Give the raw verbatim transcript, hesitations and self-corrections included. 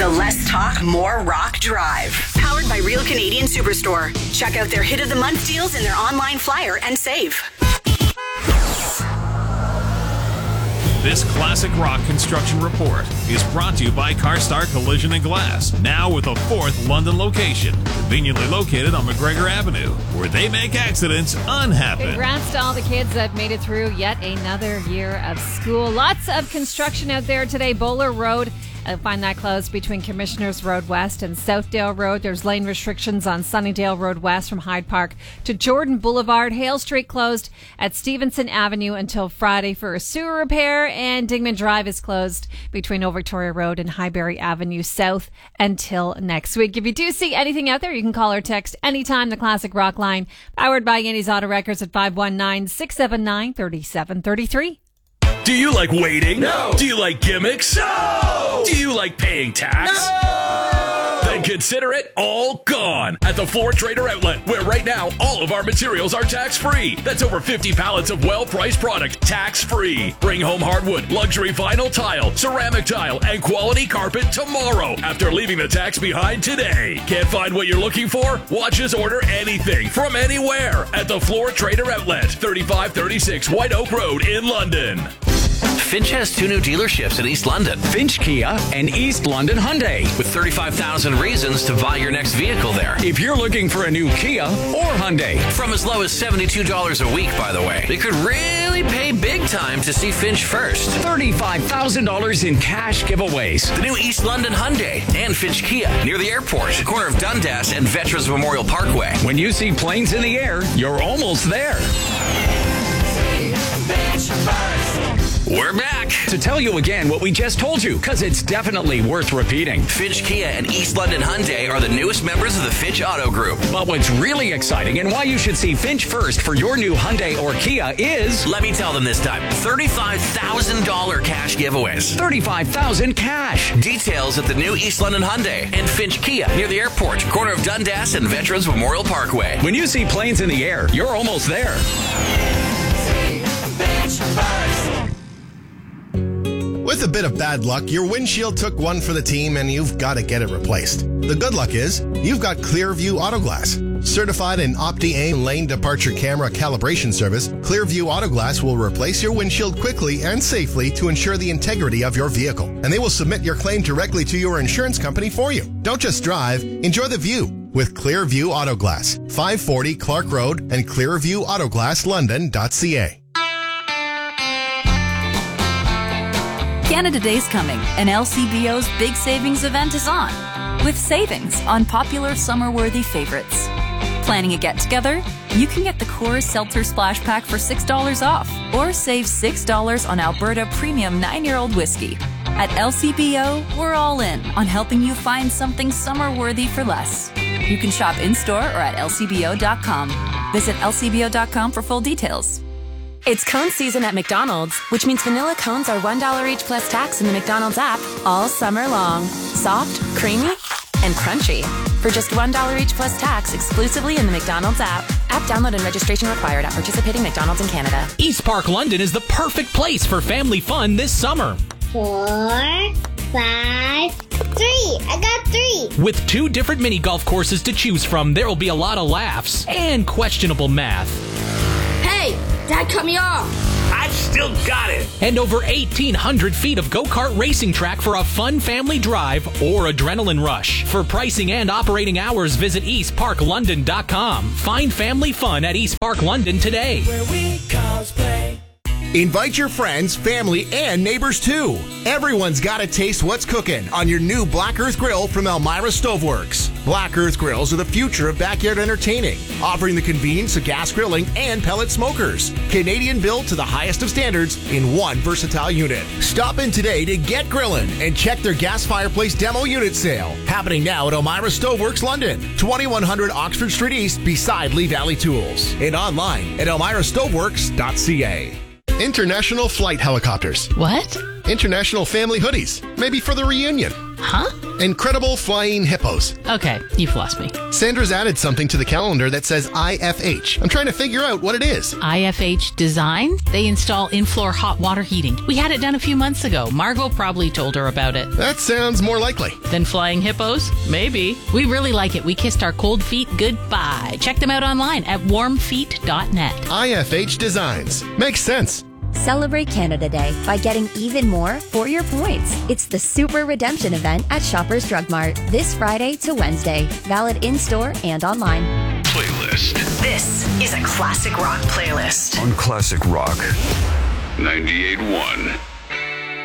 The Less Talk, More Rock Drive. Powered by Real Canadian Superstore. Check out their Hit of the Month deals in their online flyer and save. This classic rock construction report is brought to you by CarStar Collision and Glass, now with a fourth London location, conveniently located on McGregor Avenue, where they make accidents unhappen. Congrats to all the kids that made it through yet another year of school. Lots of construction out there today. Bowler Road, I'll find that closed between Commissioners Road West and Southdale Road. There's lane restrictions on Sunnydale Road West from Hyde Park to Jordan Boulevard. Hale Street closed at Stevenson Avenue until Friday for a sewer repair. And Dingman Drive is closed between Old Victoria Road and Highbury Avenue South until next week. If you do see anything out there, you can call or text anytime. The Classic Rock line, powered by Yanny's Auto Records at five one nine, six seven nine, three seven three three. Do you like waiting? No. Do you like gimmicks? No. Do you like paying tax? No. Then consider it all gone at the Floor Trader Outlet, where right now all of our materials are tax-free. That's over fifty pallets of well-priced product, tax-free. Bring home hardwood, luxury vinyl tile, ceramic tile, and quality carpet tomorrow after leaving the tax behind today. Can't find what you're looking for? Watch us order anything from anywhere at the Floor Trader Outlet, thirty-five thirty-six White Oak Road in London. Finch has two new dealerships in East London. Finch Kia and East London Hyundai. With thirty-five thousand reasons to buy your next vehicle there. If you're looking for a new Kia or Hyundai. From as low as seventy-two dollars a week, by the way. They could really pay big time to see Finch first. thirty-five thousand dollars in cash giveaways. The new East London Hyundai and Finch Kia near the airport, corner of Dundas and Veterans Memorial Parkway. When you see planes in the air, you're almost there. We're back to tell you again what we just told you, because it's definitely worth repeating. Finch Kia and East London Hyundai are the newest members of the Finch Auto Group. But what's really exciting and why you should see Finch first for your new Hyundai or Kia is... Let me tell them this time. thirty-five thousand dollars cash giveaways. thirty-five thousand dollars cash. Details at the new East London Hyundai and Finch Kia near the airport, corner of Dundas and Veterans Memorial Parkway. When you see planes in the air, you're almost there. With a bit of bad luck, your windshield took one for the team and you've got to get it replaced. The good luck is, you've got Clearview Autoglass. Certified in Opti-Aim lane departure camera calibration service, Clearview Autoglass will replace your windshield quickly and safely to ensure the integrity of your vehicle. And they will submit your claim directly to your insurance company for you. Don't just drive, enjoy the view with Clearview Autoglass. five forty Clark Road and clearview autoglass london dot c a. Canada Day's coming, and L C B O's big savings event is on, with savings on popular summer-worthy favorites. Planning a get-together? You can get the Coors Seltzer Splash Pack for six dollars off, or save six dollars on Alberta Premium nine-year-old whiskey. At L C B O, we're all in on helping you find something summer-worthy for less. You can shop in-store or at L C B O dot com. Visit L C B O dot com for full details. It's cone season at McDonald's, which means vanilla cones are one dollar each plus tax in the McDonald's app all summer long. Soft, creamy, and crunchy. For just one dollar each plus tax exclusively in the McDonald's app. App download and registration required at participating McDonald's in Canada. East Park London is the perfect place for family fun this summer. Four, five, three. I got three. With two different mini golf courses to choose from, there will be a lot of laughs and questionable math. Hey, Dad cut me off. I've still got it. And over eighteen hundred feet of go-kart racing track for a fun family drive or adrenaline rush. For pricing and operating hours, visit east park london dot com. Find family fun at East Park London today. Where we cosplay. Invite your friends, family, and neighbors too. Everyone's got to taste what's cooking on your new Black Earth Grill from Elmira Stoveworks. Black Earth Grills are the future of backyard entertaining, offering the convenience of gas grilling and pellet smokers. Canadian built to the highest of standards in one versatile unit. Stop in today to get grilling and check their gas fireplace demo unit sale. Happening now at Elmira Stoveworks London, twenty-one hundred Oxford Street East beside Lee Valley Tools. And online at elmira stoveworks dot c a. International Flight Helicopters. What? International Family Hoodies. Maybe for the reunion. Huh? Incredible Flying Hippos. Okay, you've lost me. Sandra's added something to the calendar that says I F H. I'm trying to figure out what it is. I F H Design? They install in-floor hot water heating. We had it done a few months ago. Margot probably told her about it. That sounds more likely. Than flying hippos? Maybe. We really like it. We kissed our cold feet goodbye. Check them out online at warm feet dot net. I F H Designs. Makes sense. Celebrate Canada Day by getting even more for your points. It's the Super Redemption event at Shoppers Drug Mart this Friday to Wednesday. Valid in-store and online. Playlist. This is a classic rock playlist On Classic Rock ninety-eight point one.